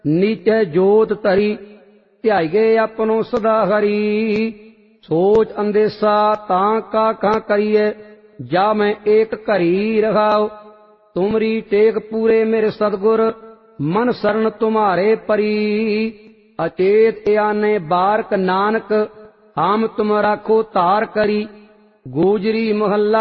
नीचे जोत धरी ध्याइए अपनो सदा हरि। सोच अंदेशा तां काखा करिए जा मैं एक घरी रहाओ। तुमरी टेक पूरे मेरे सतगुर मन शरण तुम्हारे परी। अचेत आने बारक नानक हम तुम राखो तार करी। गोजरी महला